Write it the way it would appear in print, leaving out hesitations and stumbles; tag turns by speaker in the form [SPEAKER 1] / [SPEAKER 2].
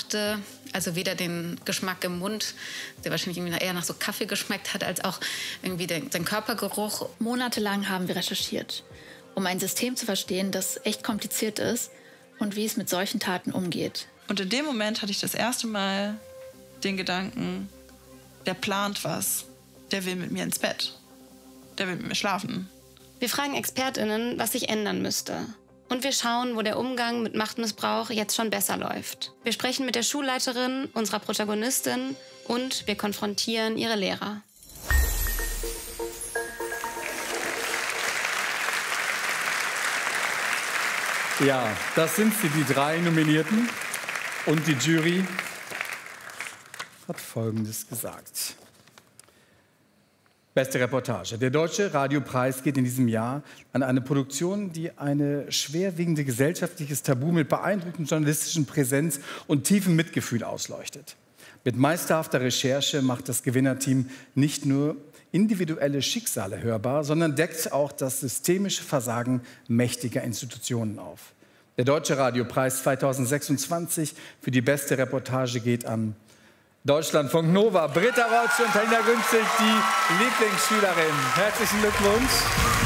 [SPEAKER 1] mochte. Also weder den Geschmack im Mund, der wahrscheinlich irgendwie eher nach so Kaffee geschmeckt hat, als auch irgendwie den Körpergeruch.
[SPEAKER 2] Monatelang haben wir recherchiert, um ein System zu verstehen, das echt kompliziert ist und wie es mit solchen Taten umgeht.
[SPEAKER 3] Und in dem Moment hatte ich das erste Mal den Gedanken, der plant was, der will mit mir ins Bett, der will mit mir schlafen.
[SPEAKER 4] Wir fragen ExpertInnen, was sich ändern müsste. Und wir schauen, wo der Umgang mit Machtmissbrauch jetzt schon besser läuft. Wir sprechen mit der Schulleiterin, unserer Protagonistin, und wir konfrontieren ihre Lehrer.
[SPEAKER 5] Ja, das sind sie, die 3 Nominierten. Und die Jury hat Folgendes gesagt. Beste Reportage. Der Deutsche Radiopreis geht in diesem Jahr an eine Produktion, die eine schwerwiegende gesellschaftliches Tabu mit beeindruckender journalistischen Präsenz und tiefem Mitgefühl ausleuchtet. Mit meisterhafter Recherche macht das Gewinnerteam nicht nur individuelle Schicksale hörbar, sondern deckt auch das systemische Versagen mächtiger Institutionen auf. Der Deutsche Radiopreis 2026 für die beste Reportage geht an Deutschlandfunk Nova, Britta Rotsch und Helena Günstig, die Lieblingsschülerin. Herzlichen Glückwunsch.